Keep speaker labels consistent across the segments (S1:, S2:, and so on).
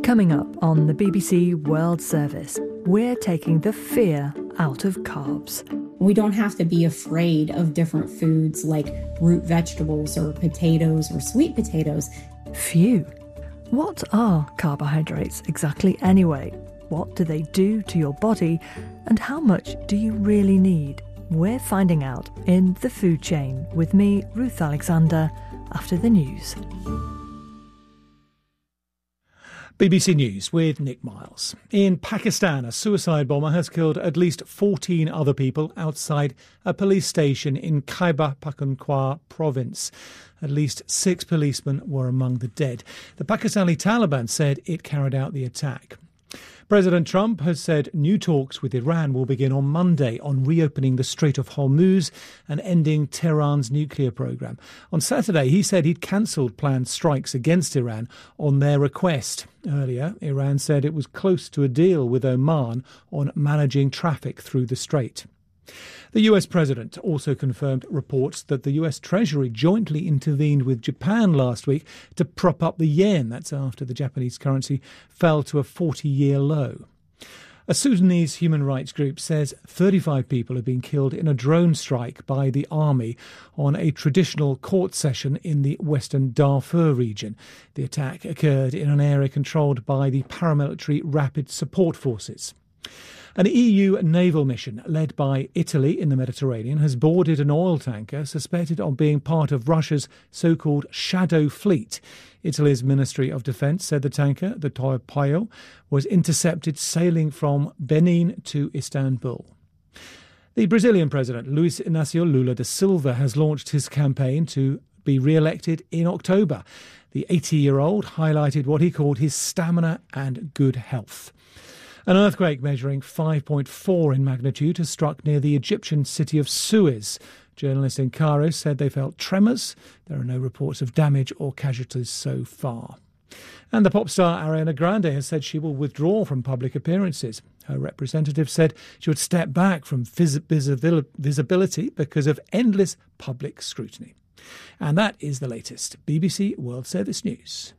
S1: Coming up on the BBC World Service, we're taking the fear out of carbs.
S2: We don't have to be afraid of different foods like root vegetables or potatoes or sweet potatoes.
S1: Phew. What are carbohydrates exactly anyway? What do they do to your body? And how much do you really need? We're finding out in The Food Chain with me, Ruth Alexander, after the news.
S3: BBC News with Nick Miles. In Pakistan, a suicide bomber has killed at least 14 other people outside a police station in Khyber Pakhtunkhwa province. At least 6 policemen were among the dead. The Pakistani Taliban said it carried out the attack. President Trump has said new talks with Iran will begin on Monday on reopening the Strait of Hormuz and ending Tehran's nuclear program. On Saturday, he said he'd cancelled planned strikes against Iran on their request. Earlier, Iran said it was close to a deal with Oman on managing traffic through the strait. The US president also confirmed reports that the US Treasury jointly intervened with Japan last week to prop up the yen. That's after the Japanese currency fell to a 40-year low. A Sudanese human rights group says 35 people have been killed in a drone strike by the army on a traditional court session in the western Darfur region. The attack occurred in an area controlled by the paramilitary Rapid Support Forces. An EU naval mission led by Italy in the Mediterranean has boarded an oil tanker suspected of being part of Russia's so-called shadow fleet. Italy's Ministry of Defence said the tanker, the Torpedo, was intercepted sailing from Benin to Istanbul. The Brazilian president, Luiz Inácio Lula da Silva, has launched his campaign to be re-elected in October. The 80-year-old highlighted what he called his stamina and good health. An earthquake measuring 5.4 in magnitude has struck near the Egyptian city of Suez. Journalists in Cairo said they felt tremors. There are no reports of damage or casualties so far. And the pop star Ariana Grande has said she will withdraw from public appearances. Her representative said she would step back from visibility because of endless public scrutiny. And that is the latest BBC World Service News.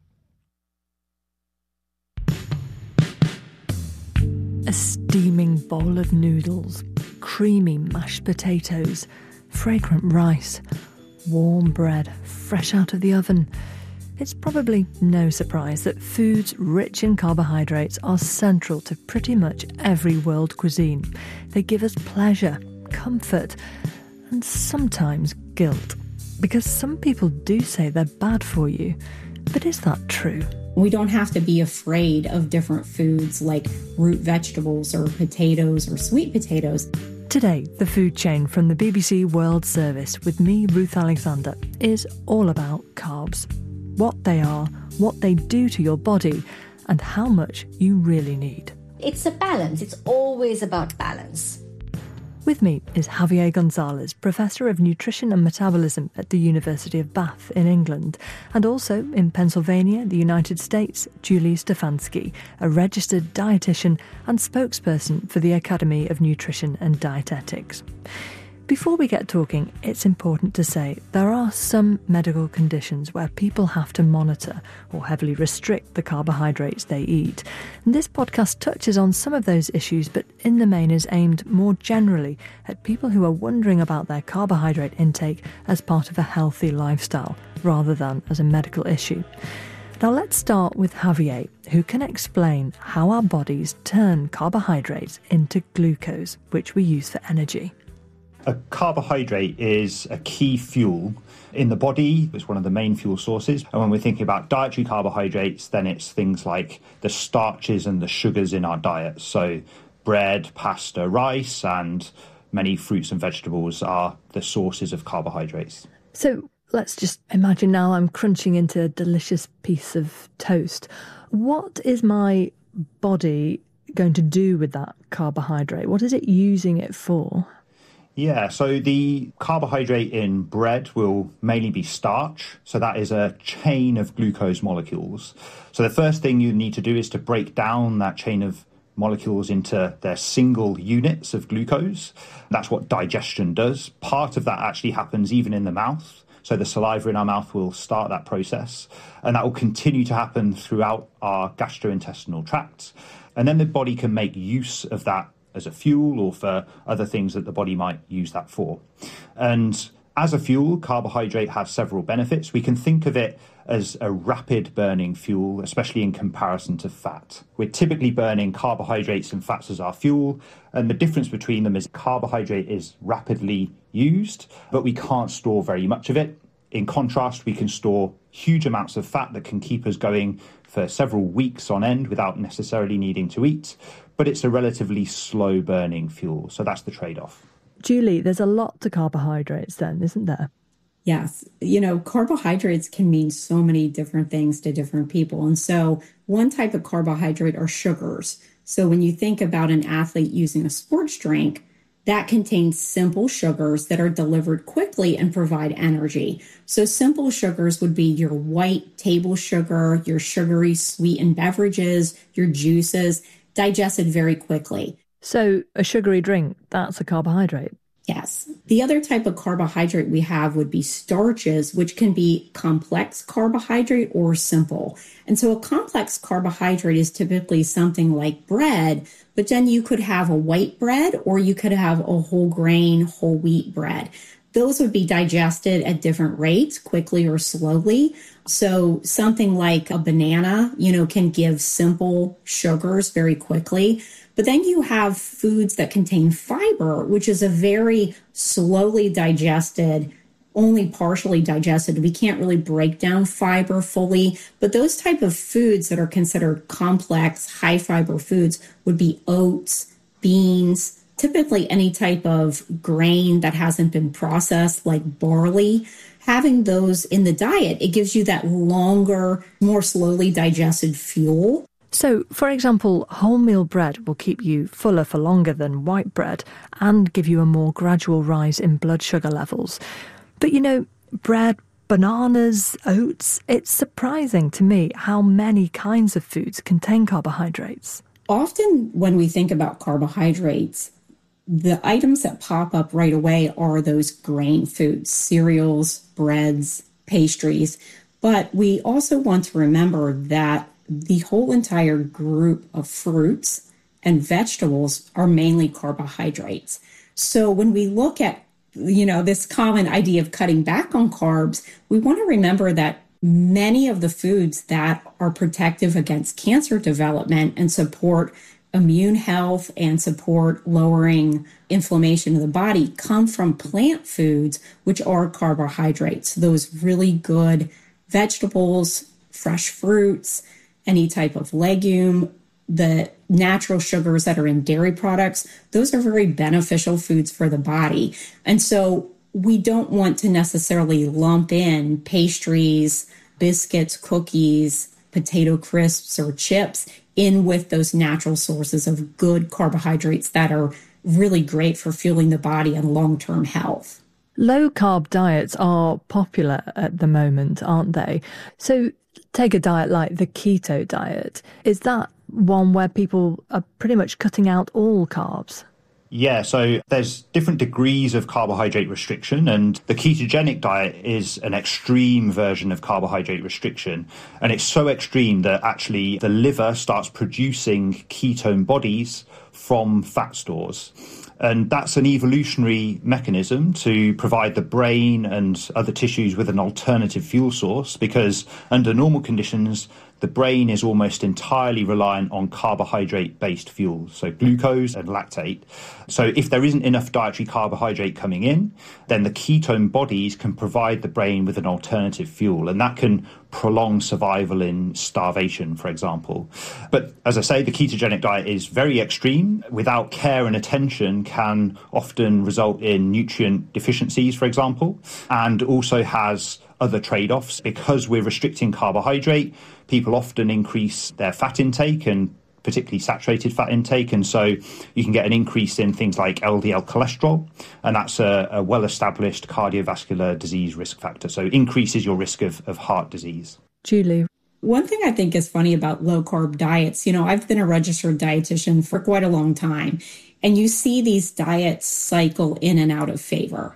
S1: A steaming bowl of noodles, creamy mashed potatoes, fragrant rice, warm bread fresh out of the oven. It's probably no surprise that foods rich in carbohydrates are central to pretty much every world cuisine. They give us pleasure, comfort, and sometimes guilt. Because some people do say they're bad for you. But is that true?
S2: We don't have to be afraid of different foods like root vegetables or potatoes or sweet potatoes.
S1: Today, The Food Chain from the BBC World Service with me, Ruth Alexander, is all about carbs. What they are, what they do to your body, and how much you really need.
S4: It's a balance. It's always about balance.
S1: With me is Javier Gonzalez, Professor of Nutrition and Metabolism at the University of Bath in England, and also in Pennsylvania, the United States, Julie Stefanski, a registered dietitian and spokesperson for the Academy of Nutrition and Dietetics. Before we get talking, it's important to say there are some medical conditions where people have to monitor or heavily restrict the carbohydrates they eat. And this podcast touches on some of those issues, but in the main is aimed more generally at people who are wondering about their carbohydrate intake as part of a healthy lifestyle, rather than as a medical issue. Now let's start with Javier, who can explain how our bodies turn carbohydrates into glucose, which we use for energy.
S5: A carbohydrate is a key fuel in the body. It's one of the main fuel sources. And when we're thinking about dietary carbohydrates, then it's things like the starches and the sugars in our diet. So bread, pasta, rice, and many fruits and vegetables are the sources of carbohydrates.
S1: So let's just imagine now I'm crunching into a delicious piece of toast. What is my body going to do with that carbohydrate? What is it using it for?
S5: Yeah, so the carbohydrate in bread will mainly be starch. So that is a chain of glucose molecules. So the first thing you need to do is to break down that chain of molecules into their single units of glucose. That's what digestion does. Part of that actually happens even in the mouth. So the saliva in our mouth will start that process, and that will continue to happen throughout our gastrointestinal tract. And then the body can make use of that as a fuel or for other things that the body might use that for. And as a fuel, carbohydrate has several benefits. We can think of it as a rapid burning fuel, especially in comparison to fat. We're typically burning carbohydrates and fats as our fuel, and the difference between them is carbohydrate is rapidly used, but we can't store very much of it. In contrast, we can store huge amounts of fat that can keep us going for several weeks on end without necessarily needing to eat, but it's a relatively slow burning fuel, so that's the trade-off.
S1: Julie, there's a lot to carbohydrates then, isn't there?
S2: Yes. Carbohydrates can mean so many different things to different people. And so one type of carbohydrate are sugars. So when you think about an athlete using a sports drink, that contains simple sugars that are delivered quickly and provide energy. So simple sugars would be your white table sugar, your sugary sweetened beverages, your juices, digested very quickly.
S1: So a sugary drink, that's a carbohydrate?
S2: Yes. The other type of carbohydrate we have would be starches, which can be complex carbohydrate or simple. And so a complex carbohydrate is typically something like bread, but then you could have a white bread or you could have a whole grain, whole wheat bread. Those would be digested at different rates, quickly or slowly. So something like a banana, can give simple sugars very quickly. But then you have foods that contain fiber, which is a very slowly digested, only partially digested. We can't really break down fiber fully, but those type of foods that are considered complex, high fiber foods would be oats, beans, typically any type of grain that hasn't been processed like barley. Having those in the diet, it gives you that longer, more slowly digested fuel.
S1: So, for example, wholemeal bread will keep you fuller for longer than white bread and give you a more gradual rise in blood sugar levels. But bread, bananas, oats, it's surprising to me how many kinds of foods contain carbohydrates.
S2: Often when we think about carbohydrates, the items that pop up right away are those grain foods, cereals, breads, pastries. But we also want to remember that the whole entire group of fruits and vegetables are mainly carbohydrates. So when we look at, this common idea of cutting back on carbs, we want to remember that many of the foods that are protective against cancer development and support immune health and support lowering inflammation of the body come from plant foods, which are carbohydrates. Those really good vegetables, fresh fruits, any type of legume, the natural sugars that are in dairy products, those are very beneficial foods for the body. And so we don't want to necessarily lump in pastries, biscuits, cookies, potato crisps, or chips in with those natural sources of good carbohydrates that are really great for fueling the body and long-term health.
S1: Low-carb diets are popular at the moment, aren't they? So take a diet like the keto diet. Is that one where people are pretty much cutting out all carbs?
S5: Yeah, so there's different degrees of carbohydrate restriction, and the ketogenic diet is an extreme version of carbohydrate restriction. And it's so extreme that actually the liver starts producing ketone bodies from fat stores. And that's an evolutionary mechanism to provide the brain and other tissues with an alternative fuel source, because under normal conditions, the brain is almost entirely reliant on carbohydrate-based fuels, so glucose and lactate. So if there isn't enough dietary carbohydrate coming in, then the ketone bodies can provide the brain with an alternative fuel, and that can prolong survival in starvation, for example. But as I say, the ketogenic diet is very extreme. Without care and attention, can often result in nutrient deficiencies, for example, and also has other trade-offs. Because we're restricting carbohydrate, people often increase their fat intake, and particularly saturated fat intake. And so you can get an increase in things like LDL cholesterol, and that's a well-established cardiovascular disease risk factor. So increases your risk of heart disease.
S1: Julie.
S2: One thing I think is funny about low-carb diets, I've been a registered dietitian for quite a long time, and you see these diets cycle in and out of favor.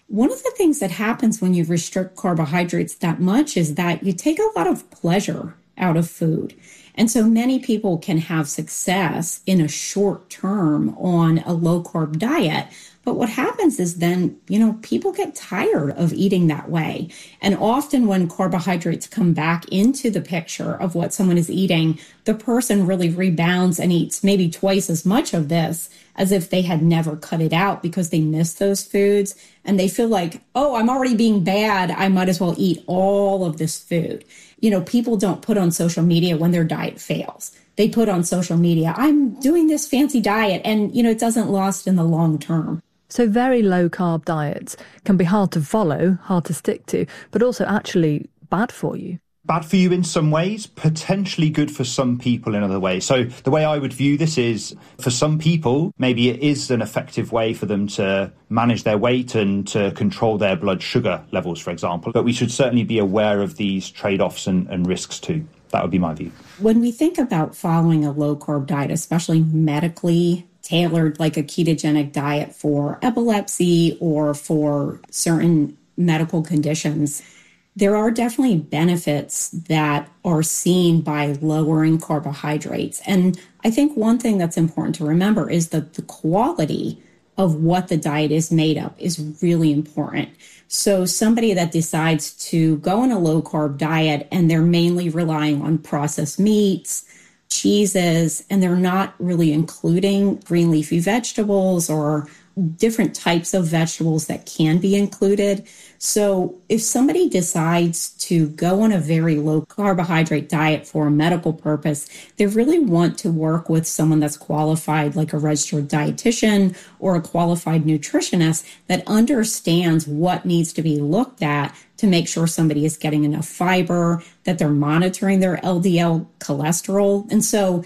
S2: One of the things that happens when you restrict carbohydrates that much is that you take a lot of pleasure out of food. And so many people can have success in a short term on a low carb diet. But what happens is then, people get tired of eating that way. And often when carbohydrates come back into the picture of what someone is eating, the person really rebounds and eats maybe twice as much of this as if they had never cut it out because they miss those foods. And they feel like, oh, I'm already being bad. I might as well eat all of this food. People don't put on social media when their diet fails. They put on social media, I'm doing this fancy diet, and, it doesn't last in the long term.
S1: So very low-carb diets can be hard to follow, hard to stick to, but also actually bad for you.
S5: Bad for you in some ways, potentially good for some people in other ways. So the way I would view this is, for some people, maybe it is an effective way for them to manage their weight and to control their blood sugar levels, for example. But we should certainly be aware of these trade-offs and risks too. That would be my view.
S2: When we think about following a low-carb diet, especially medically tailored, like a ketogenic diet for epilepsy or for certain medical conditions, there are definitely benefits that are seen by lowering carbohydrates. And I think one thing that's important to remember is that the quality of what the diet is made of is really important. So somebody that decides to go on a low-carb diet and they're mainly relying on processed meats, cheeses, and they're not really including green leafy vegetables or different types of vegetables that can be included. So if somebody decides to go on a very low carbohydrate diet for a medical purpose, they really want to work with someone that's qualified, like a registered dietitian or a qualified nutritionist that understands what needs to be looked at to make sure somebody is getting enough fiber, that they're monitoring their LDL cholesterol. And so,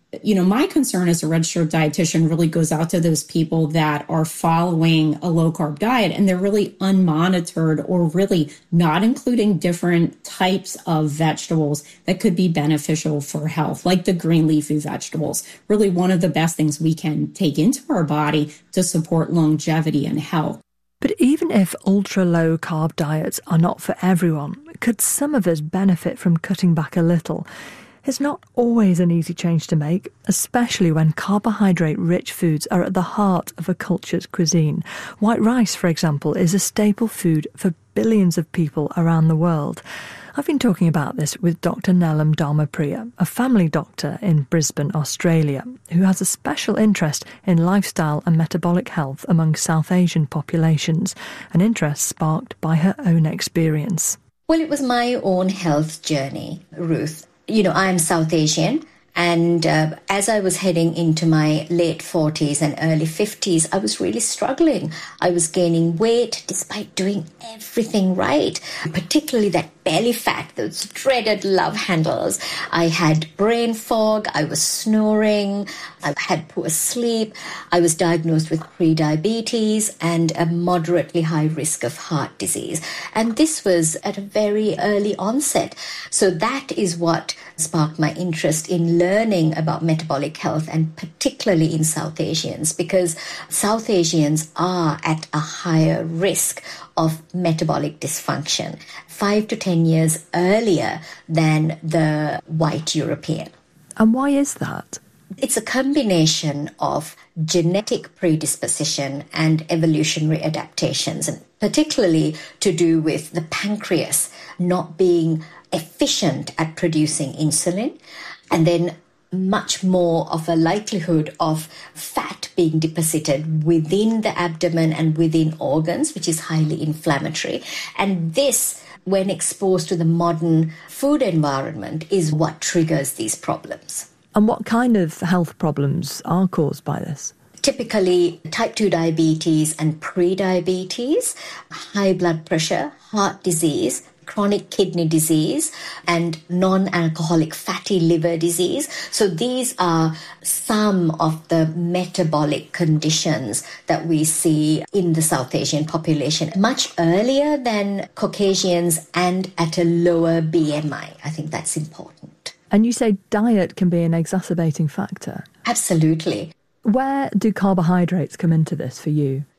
S2: my concern as a registered dietitian really goes out to those people that are following a low carb diet and they're really unmonitored or really not including different types of vegetables that could be beneficial for health, like the green leafy vegetables. Really one of the best things we can take into our body to support longevity and health.
S1: But even if ultra-low carb diets are not for everyone, could some of us benefit from cutting back a little? It's not always an easy change to make, especially when carbohydrate-rich foods are at the heart of a culture's cuisine. White rice, for example, is a staple food for billions of people around the world. I've been talking about this with Dr. Neelam Dharmapriya, a family doctor in Brisbane, Australia, who has a special interest in lifestyle and metabolic health among South Asian populations, an interest sparked by her own experience.
S4: Well, it was my own health journey, Ruth. I'm South Asian, and as I was heading into my late 40s and early 50s, I was really struggling. I was gaining weight despite doing everything right, particularly that belly fat, those dreaded love handles. I had brain fog, I was snoring, I had poor sleep, I was diagnosed with pre-diabetes and a moderately high risk of heart disease. And this was at a very early onset. So that is what sparked my interest in learning about metabolic health, and particularly in South Asians, because South Asians are at a higher risk of metabolic dysfunction 5 to 10 years earlier than the white European.
S1: And why is that?
S4: It's a combination of genetic predisposition and evolutionary adaptations, and particularly to do with the pancreas not being efficient at producing insulin, and then much more of a likelihood of fat being deposited within the abdomen and within organs, which is highly inflammatory. And this, when exposed to the modern food environment, is what triggers these problems.
S1: And what kind of health problems are caused by this?
S4: Typically, type 2 diabetes and pre-diabetes, high blood pressure, heart disease, chronic kidney disease, and non-alcoholic fatty liver disease. So these are some of the metabolic conditions that we see in the South Asian population much earlier than Caucasians and at a lower BMI. I think that's important.
S1: And you say diet can be an exacerbating factor?
S4: Absolutely.
S1: Where do carbohydrates come into this for you?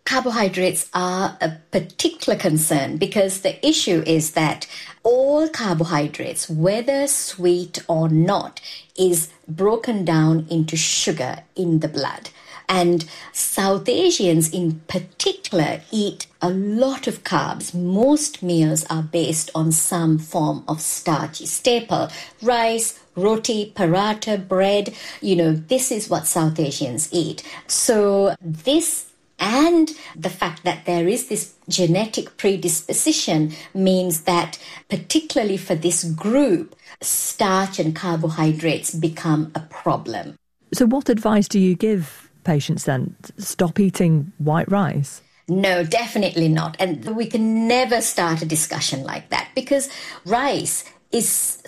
S4: carbohydrates are a particular concern because the issue is that all carbohydrates, whether sweet or not, is broken down into sugar in the blood. And South Asians in particular eat a lot of carbs. Most meals are based on some form of starchy staple. Rice, roti, paratha, bread, this is what South Asians eat. So this and the fact that there is this genetic predisposition means that particularly for this group, starch and carbohydrates become a problem.
S1: So what advice do you give patients then? Stop eating white rice?
S4: No, definitely not. And we can never start a discussion like that because rice is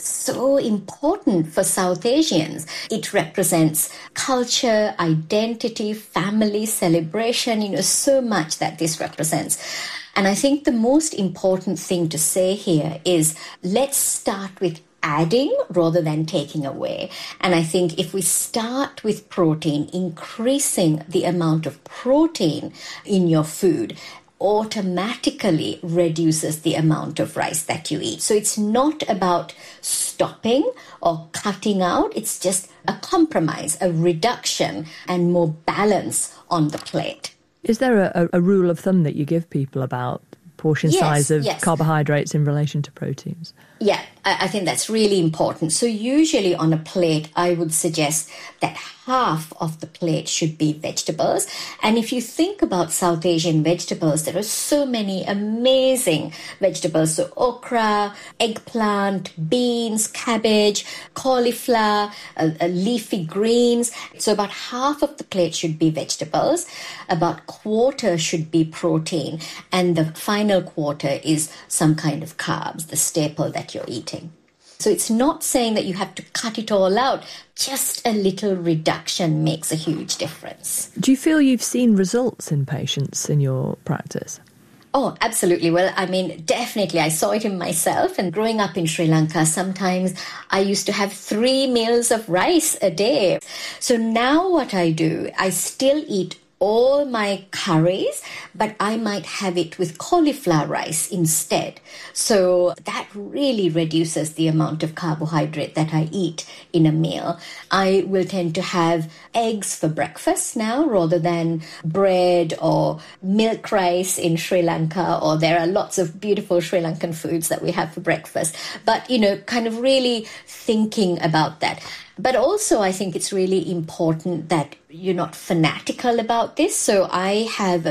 S4: so important for South Asians. It represents culture, identity, family, celebration, so much that this represents. And I think the most important thing to say here is let's start with adding rather than taking away. And I think if we start with protein, increasing the amount of protein in your food automatically reduces the amount of rice that you eat. So it's not about stopping or cutting out. It's just a compromise, a reduction, and more balance on the plate.
S1: Is there a rule of thumb that you give people about portion size of carbohydrates in relation to proteins?
S4: Yeah, I think that's really important. So usually on a plate, I would suggest that half of the plate should be vegetables. And if you think about South Asian vegetables, there are so many amazing vegetables. So okra, eggplant, beans, cabbage, cauliflower, leafy greens. So about half of the plate should be vegetables. About quarter should be protein. And the final quarter is some kind of carbs, the staple that you're eating. So it's not saying that you have to cut it all out. Just a little reduction makes a huge difference.
S1: Do you feel you've seen results in patients in your practice?
S4: Oh, absolutely. Well, definitely. I saw it in myself. And growing up in Sri Lanka, sometimes I used to have 3 meals of rice a day. So now what I do, I still eat all my curries, but I might have it with cauliflower rice instead. So that really reduces the amount of carbohydrate that I eat in a meal. I will tend to have eggs for breakfast now rather than bread or milk rice in Sri Lanka, or there are lots of beautiful Sri Lankan foods that we have for breakfast. But, kind of really thinking about that. But also, I think it's really important that you're not fanatical about this. So I have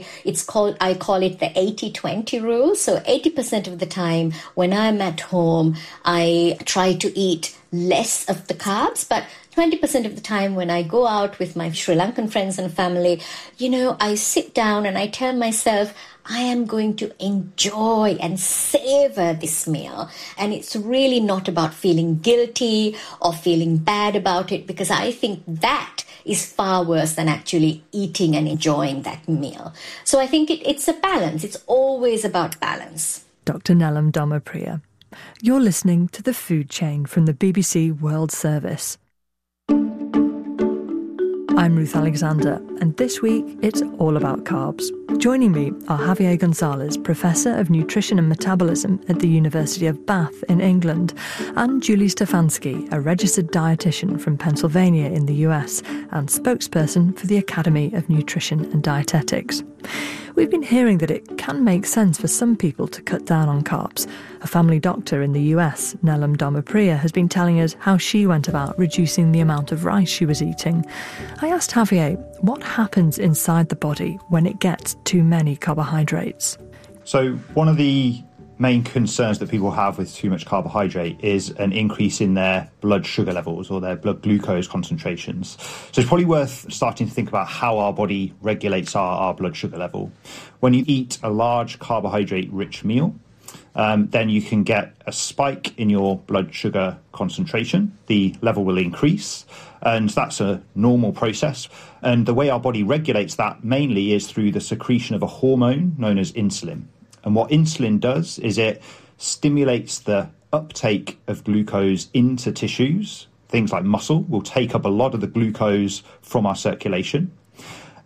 S4: I call it the 80-20 rule. So 80% of the time when I'm at home, I try to eat less of the carbs, but 20% of the time when I go out with my Sri Lankan friends and family, I sit down and I tell myself, I am going to enjoy and savor this meal. And it's really not about feeling guilty or feeling bad about it, because I think that is far worse than actually eating and enjoying that meal. So I think it's a balance. It's always about balance.
S1: Dr. Neelam Dharmapriya. You're listening to The Food Chain from the BBC World Service. I'm Ruth Alexander, and this week it's all about carbs. Joining me are Javier Gonzalez, Professor of Nutrition and Metabolism at the University of Bath in England, and Julie Stefanski, a registered dietitian from Pennsylvania in the US and spokesperson for the Academy of Nutrition and Dietetics. We've been hearing that it can make sense for some people to cut down on carbs. A family doctor in the US, Neelam Dharmapriya, has been telling us how she went about reducing the amount of rice she was eating. I asked Javier what happens inside the body when it gets too many carbohydrates.
S5: So one of the main concerns that people have with too much carbohydrate is an increase in their blood sugar levels or their blood glucose concentrations. So it's probably worth starting to think about how our body regulates our blood sugar level. When you eat a large carbohydrate-rich meal, then you can get a spike in your blood sugar concentration. The level will increase, and that's a normal process. And the way our body regulates that mainly is through the secretion of a hormone known as insulin. And what insulin does is it stimulates the uptake of glucose into tissues. Things like muscle will take up a lot of the glucose from our circulation.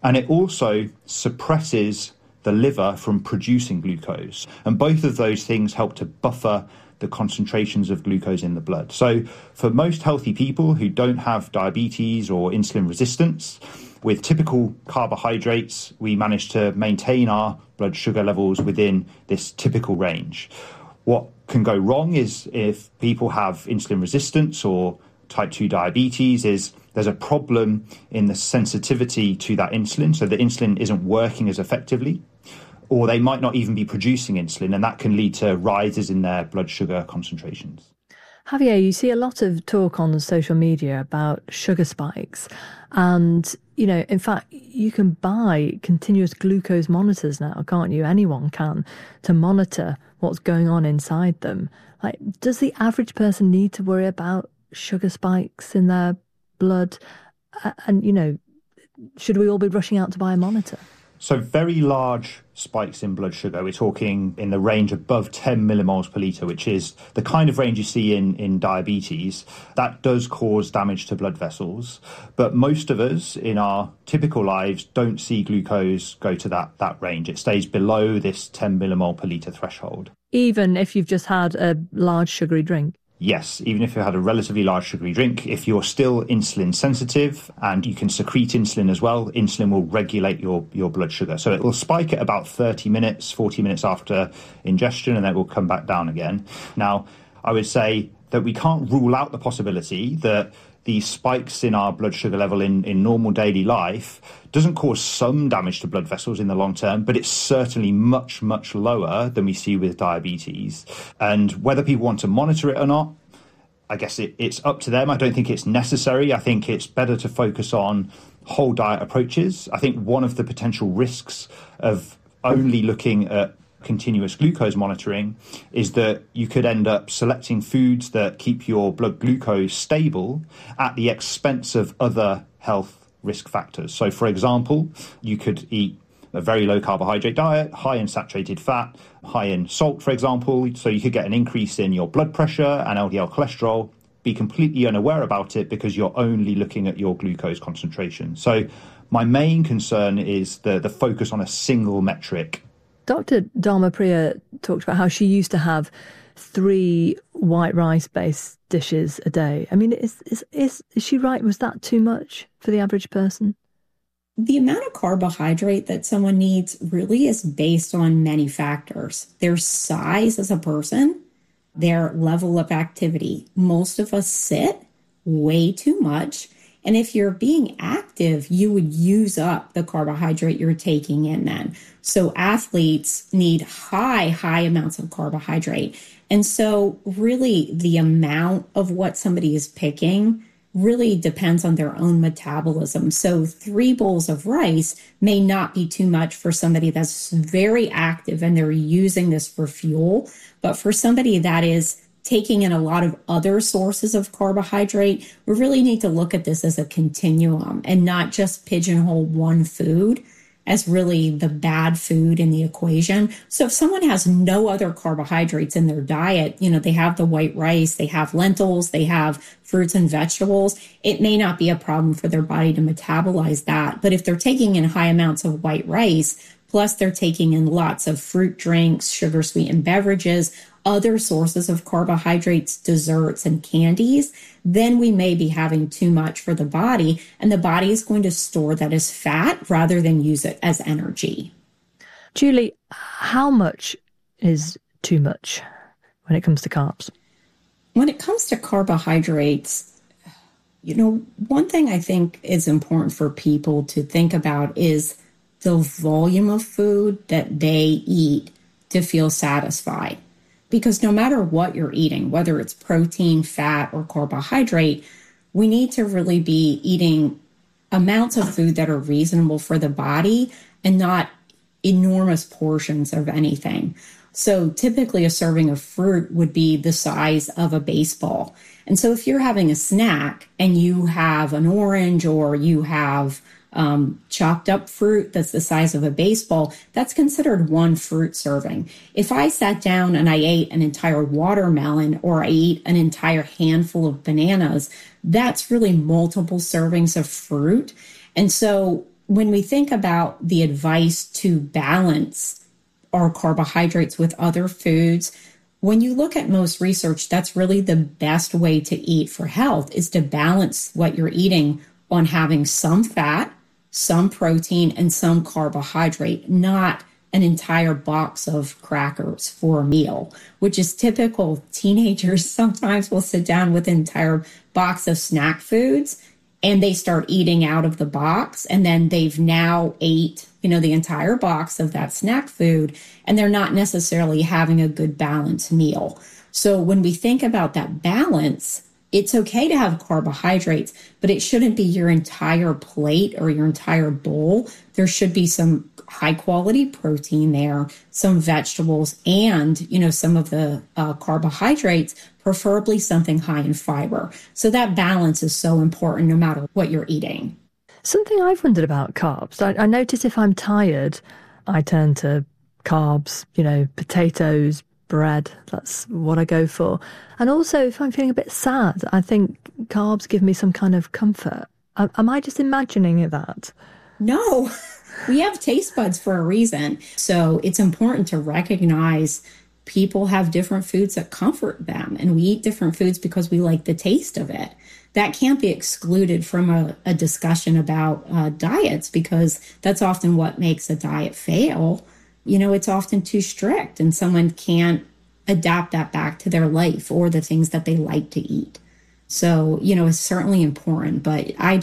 S5: And it also suppresses the liver from producing glucose. And both of those things help to buffer the concentrations of glucose in the blood. So for most healthy people who don't have diabetes or insulin resistance, with typical carbohydrates, we manage to maintain our blood sugar levels within this typical range. What can go wrong is if people have insulin resistance or type 2 diabetes, is there's a problem in the sensitivity to that insulin, so the insulin isn't working as effectively, or they might not even be producing insulin, and that can lead to rises in their blood sugar concentrations.
S1: Javier, you see a lot of talk on social media about sugar spikes. And, you know, in fact, you can buy continuous glucose monitors now, can't you? Anyone can, to monitor what's going on inside them. Like, does the average person need to worry about sugar spikes in their blood? And, you know, should we all be rushing out to buy a monitor?
S5: So very large spikes in blood sugar, we're talking in the range above 10 millimoles per litre, which is the kind of range you see in diabetes. That does cause damage to blood vessels. But most of us in our typical lives don't see glucose go to that range. It stays below this 10 millimole per litre threshold.
S1: Even if you've just had a large sugary drink?
S5: Yes, even if you had a relatively large sugary drink, if you're still insulin sensitive and you can secrete insulin as well, insulin will regulate your blood sugar. So it will spike at about 30 minutes, 40 minutes after ingestion, and then it will come back down again. Now, I would say that we can't rule out the possibility that these spikes in our blood sugar level in normal daily life doesn't cause some damage to blood vessels in the long term, but it's certainly much, much lower than we see with diabetes. And whether people want to monitor it or not, I guess it's up to them. I don't think it's necessary. I think it's better to focus on whole diet approaches. I think one of the potential risks of only looking at continuous glucose monitoring is that you could end up selecting foods that keep your blood glucose stable at the expense of other health risk factors. So, for example, you could eat a very low carbohydrate diet, high in saturated fat, high in salt, for example, so you could get an increase in your blood pressure and LDL cholesterol, be completely unaware about it because you're only looking at your glucose concentration. So my main concern is the focus on a single metric.
S1: Dr. Dharma Priya talked about how she used to have 3 white rice-based dishes a day. I mean, is she right? Was that too much for the average person?
S2: The amount of carbohydrate that someone needs really is based on many factors. Their size as a person, their level of activity. Most of us sit way too much. And if you're being active, you would use up the carbohydrate you're taking in then. So athletes need high amounts of carbohydrate. And so really the amount of what somebody is picking really depends on their own metabolism. So 3 bowls of rice may not be too much for somebody that's very active and they're using this for fuel. But for somebody that is taking in a lot of other sources of carbohydrate, we really need to look at this as a continuum and not just pigeonhole one food as really the bad food in the equation. So if someone has no other carbohydrates in their diet, you know, they have the white rice, they have lentils, they have fruits and vegetables, it may not be a problem for their body to metabolize that. But if they're taking in high amounts of white rice, plus they're taking in lots of fruit drinks, sugar sweetened beverages, other sources of carbohydrates, desserts, and candies, then we may be having too much for the body, and the body is going to store that as fat rather than use it as energy.
S1: Julie, how much is too much when it comes to carbs?
S2: When it comes to carbohydrates, you know, one thing I think is important for people to think about is the volume of food that they eat to feel satisfied. Because no matter what you're eating, whether it's protein, fat, or carbohydrate, we need to really be eating amounts of food that are reasonable for the body and not enormous portions of anything. So typically a serving of fruit would be the size of a baseball. And so if you're having a snack and you have an orange or you have chopped up fruit that's the size of a baseball, that's considered one fruit serving. If I sat down and I ate an entire watermelon or I ate an entire handful of bananas, that's really multiple servings of fruit. And so when we think about the advice to balance our carbohydrates with other foods, when you look at most research, that's really the best way to eat for health, is to balance what you're eating on having some fat, some protein, and some carbohydrate, not an entire box of crackers for a meal, which is typical. Teenagers sometimes will sit down with an entire box of snack foods and they start eating out of the box, and then they've now ate, the entire box of that snack food, and they're not necessarily having a good balanced meal. So when we think about that balance, it's okay to have carbohydrates, but it shouldn't be your entire plate or your entire bowl. There should be some high quality protein there, some vegetables, and, some of the carbohydrates, preferably something high in fiber. So that balance is so important no matter what you're eating.
S1: Something I've wondered about carbs, I notice if I'm tired, I turn to carbs, potatoes, bread, that's what I go for. And also if I'm feeling a bit sad, I think carbs give me some kind of comfort. Am I just imagining that?
S2: No, we have taste buds for a reason. So it's important to recognize people have different foods that comfort them, and we eat different foods because we like the taste of it. That can't be excluded from a discussion about diets, because that's often what makes a diet fail. It's often too strict and someone can't adapt that back to their life or the things that they like to eat. So, it's certainly important, but I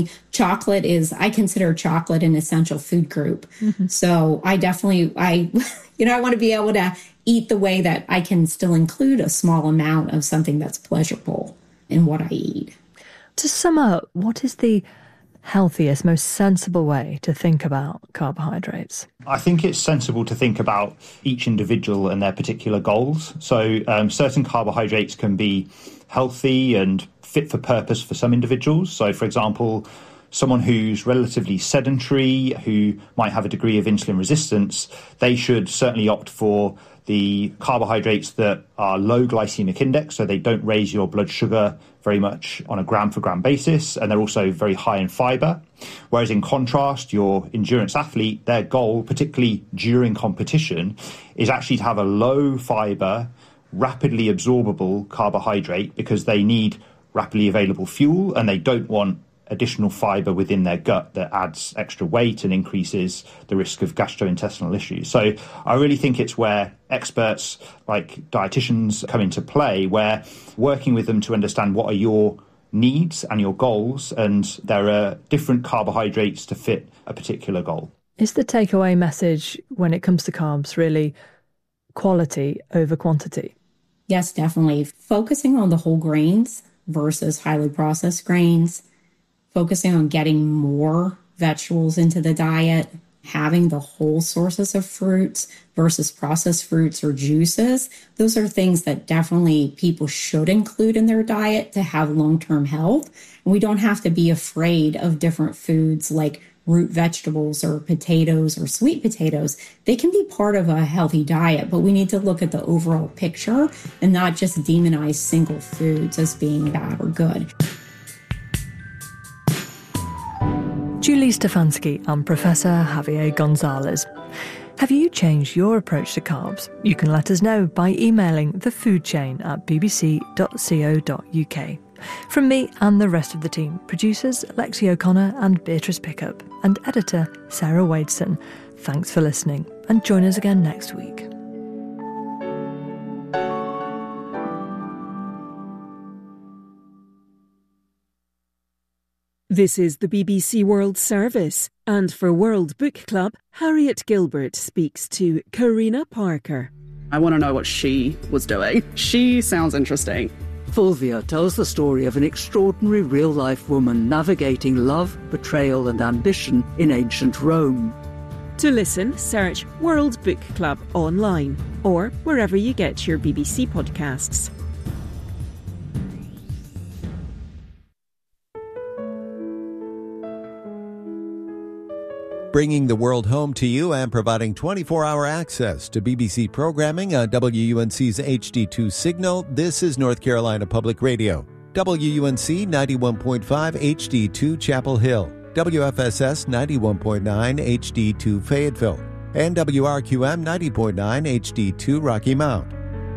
S2: consider chocolate an essential food group. Mm-hmm. So I want to be able to eat the way that I can still include a small amount of something that's pleasurable in what I eat.
S1: To sum up, what is the healthiest, most sensible way to think about carbohydrates?
S5: I think it's sensible to think about each individual and their particular goals. So certain carbohydrates can be healthy and fit for purpose for some individuals. So, for example, someone who's relatively sedentary, who might have a degree of insulin resistance, they should certainly opt for the carbohydrates that are low glycemic index, so they don't raise your blood sugar very much on a gram for gram basis, and they're also very high in fiber. Whereas in contrast, your endurance athlete, their goal, particularly during competition, is actually to have a low fiber, rapidly absorbable carbohydrate, because they need rapidly available fuel and they don't want additional fiber within their gut that adds extra weight and increases the risk of gastrointestinal issues. So I really think it's where experts like dietitians come into play, where working with them to understand what are your needs and your goals, and there are different carbohydrates to fit a particular goal.
S1: Is the takeaway message when it comes to carbs really quality over quantity?
S2: Yes, definitely. Focusing on the whole grains versus highly processed grains, focusing on getting more vegetables into the diet, having the whole sources of fruits versus processed fruits or juices. Those are things that definitely people should include in their diet to have long-term health. And we don't have to be afraid of different foods like root vegetables or potatoes or sweet potatoes. They can be part of a healthy diet, but we need to look at the overall picture and not just demonize single foods as being bad or good.
S1: Julie Stefanski and Professor Javier Gonzalez. Have you changed your approach to carbs? You can let us know by emailing thefoodchain@bbc.co.uk. From me and the rest of the team, producers Lexi O'Connor and Beatrice Pickup, and editor Sarah Wadeson, thanks for listening, and join us again next week.
S6: This is the BBC World Service, and for World Book Club, Harriet Gilbert speaks to Karina Parker.
S7: I want to know what she was doing. She sounds interesting.
S8: Fulvia tells the story of an extraordinary real-life woman navigating love, betrayal and ambition in ancient Rome.
S6: To listen, search World Book Club online or wherever you get your BBC podcasts.
S9: Bringing the world home to you and providing 24-hour access to BBC programming on WUNC's HD2 signal, this is North Carolina Public Radio. WUNC 91.5 HD2 Chapel Hill. WFSS 91.9 HD2 Fayetteville, and WRQM 90.9 HD2 Rocky Mount.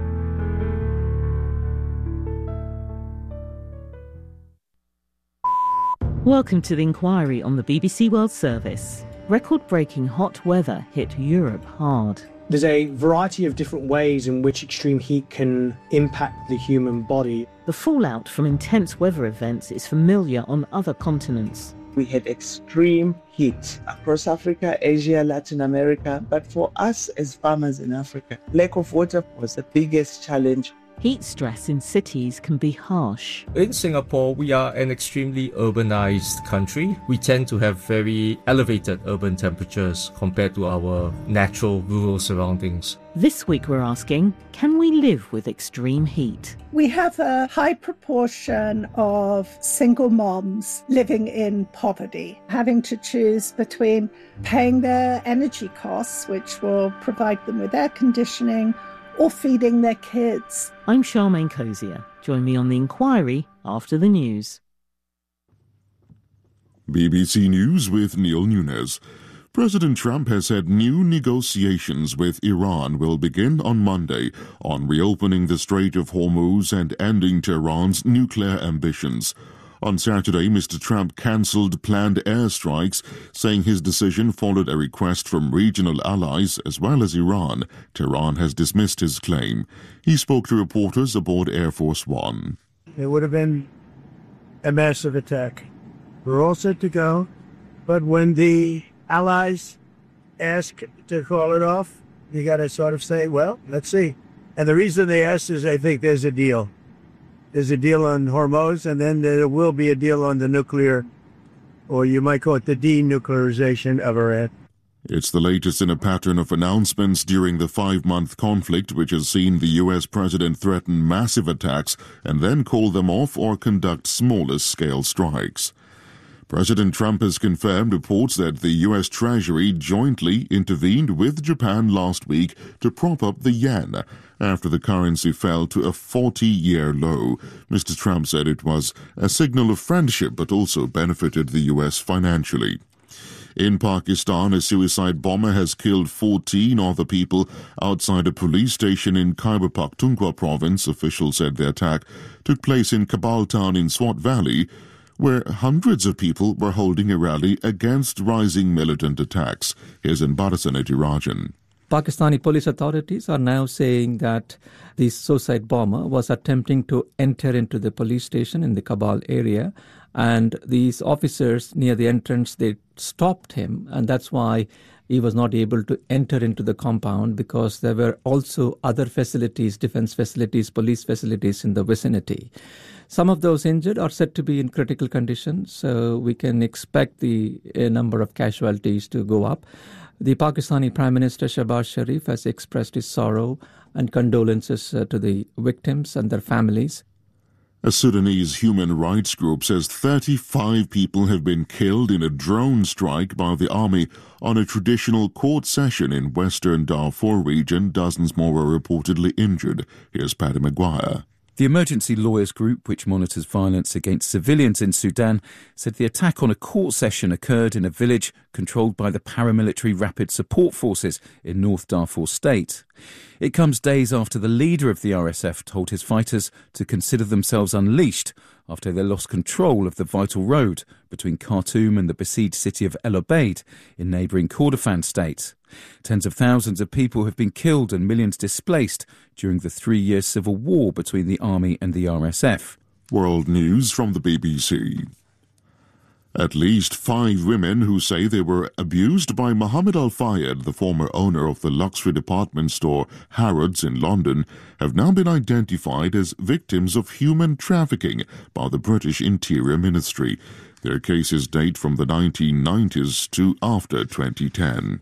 S10: Welcome to the inquiry on the BBC World Service. Record-breaking hot weather hit Europe hard.
S11: There's a variety of different ways in which extreme heat can impact the human body.
S10: The fallout from intense weather events is familiar on other continents.
S12: We had extreme heat across Africa, Asia, Latin America. But for us as farmers in Africa, lack of water was the biggest challenge.
S10: Heat stress in cities can be harsh.
S13: In Singapore, we are an extremely urbanized country. We tend to have very elevated urban temperatures compared to our natural rural surroundings.
S10: This week we're asking, can we live with extreme heat?
S14: We have a high proportion of single moms living in poverty, having to choose between paying their energy costs, which will provide them with air conditioning, or feeding their kids.
S10: I'm Charmaine Cozier. Join me on the inquiry after the news.
S15: BBC News with Neil Nunes. President Trump has said new negotiations with Iran will begin on Monday on reopening the Strait of Hormuz and ending Tehran's nuclear ambitions. On Saturday, Mr. Trump cancelled planned airstrikes, saying his decision followed a request from regional allies as well as Iran. Tehran has dismissed his claim. He spoke to reporters aboard Air Force One.
S16: It would have been a massive attack. We're all set to go, but when the allies ask to call it off, you got to sort of say, well, let's see. And the reason they asked is I think there's a deal. There's a deal on Hormuz, and then there will be a deal on the nuclear, or you might call it the denuclearization of Iran.
S15: It's the latest in a pattern of announcements during the 5-month conflict, which has seen the U.S. president threaten massive attacks and then call them off or conduct smaller-scale strikes. President Trump has confirmed reports that the U.S. Treasury jointly intervened with Japan last week to prop up the yen after the currency fell to a 40-year low. Mr. Trump said it was a signal of friendship but also benefited the U.S. financially. In Pakistan, a suicide bomber has killed 14 other people outside a police station in Khyber Pakhtunkhwa province. Officials said the attack took place in Kabul town in Swat Valley, where hundreds of people were holding a rally against rising militant attacks. Here's Barasaneti Rajan.
S17: Pakistani police authorities are now saying that the suicide bomber was attempting to enter into the police station in the Kabul area, and these officers near the entrance, they stopped him, and that's why he was not able to enter into the compound, because there were also other facilities, defense facilities, police facilities in the vicinity. Some of those injured are said to be in critical condition, so we can expect the number of casualties to go up. The Pakistani Prime Minister Shehbaz Sharif has expressed his sorrow and condolences to the victims and their families.
S15: A Sudanese human rights group says 35 people have been killed in a drone strike by the army on a traditional court session in western Darfur region. Dozens more were reportedly injured. Here's Paddy Maguire.
S18: The Emergency Lawyers Group, which monitors violence against civilians in Sudan, said the attack on a court session occurred in a village controlled by the paramilitary Rapid Support Forces in North Darfur State. It comes days after the leader of the RSF told his fighters to consider themselves unleashed after they lost control of the vital road between Khartoum and the besieged city of El Obeid in neighbouring Kordofan state. Tens of thousands of people have been killed and millions displaced during the 3-year civil war between the army and the RSF.
S15: World News from the BBC. At least 5 women who say they were abused by Mohammed Al-Fayed, the former owner of the luxury department store Harrods in London, have now been identified as victims of human trafficking by the British Interior Ministry. Their cases date from the 1990s to after 2010.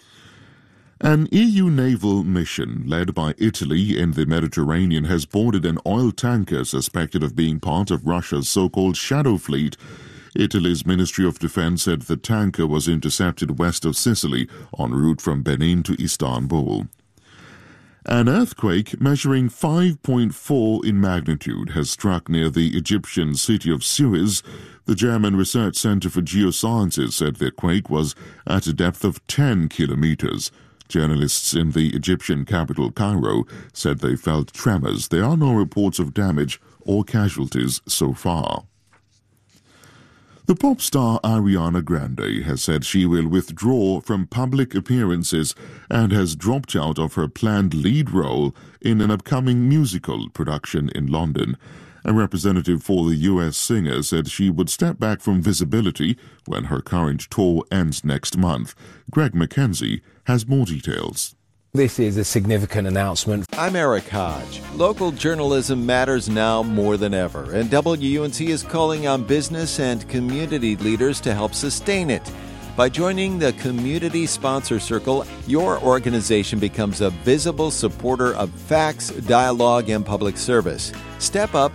S15: An EU naval mission led by Italy in the Mediterranean has boarded an oil tanker suspected of being part of Russia's so-called shadow fleet. Italy's Ministry of Defense said the tanker was intercepted west of Sicily en route from Benin to Istanbul. An earthquake measuring 5.4 in magnitude has struck near the Egyptian city of Suez. The German Research Center for Geosciences said the quake was at a depth of 10 kilometers. Journalists in the Egyptian capital, Cairo, said they felt tremors. There are no reports of damage or casualties so far. The pop star Ariana Grande has said she will withdraw from public appearances and has dropped out of her planned lead role in an upcoming musical production in London. A representative for the U.S. singer said she would step back from visibility when her current tour ends next month. Greg McKenzie has more details.
S19: This is a significant announcement.
S9: I'm Eric Hodge. Local journalism matters now more than ever, and WUNC is calling on business and community leaders to help sustain it. By joining the Community Sponsor Circle, your organization becomes a visible supporter of facts, dialogue, and public service. Step up